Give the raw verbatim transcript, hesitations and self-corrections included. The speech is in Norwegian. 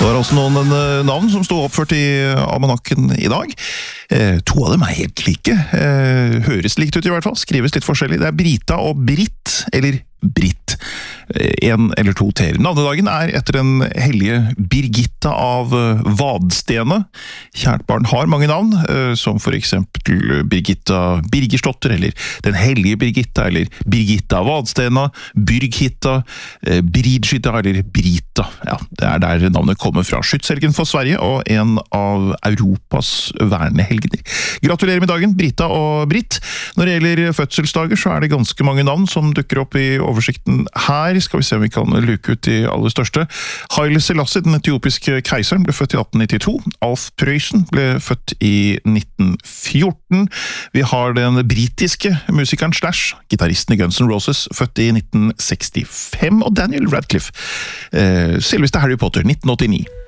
Det var også noen eh, navn som stod oppført i almanakken i dag. Eh, to av dem er helt like. Eh, høres likt ut i hvert fall, skrives litt forskjellig. Det er Brita og Britt, eller Britt. En eller to ter. Navnedagen er etter den hellige Birgitta av Vadstene. Kjært barn har mange navn, som for eksempel Birgitta Birgersdotter, eller den hellige Birgitta, eller Birgitta av Vadstena, Byrghitta, Bridgitta, eller Brita. Ja, det er der navnet kommer fra. Skytshelgen for Sverige, og en av Europas vernehelgener. Gratulerer med dagen, Brita og Britt. Når det gjelder fødselsdager, så er det ganske mange navn som dukker opp i oversikten her. Skal vi se om vi kan luke ut de aller største. Haile Selassie, den etiopiske keiseren, ble født i atten nittito. Alf Prøysen ble født i nitten fjorten. Vi har den britiske musikeren Slash, gitaristen i Guns N' Roses, født i nitten sekstifem. Og Daniel Radcliffe, eh, selveste Harry Potter, nitten åttini.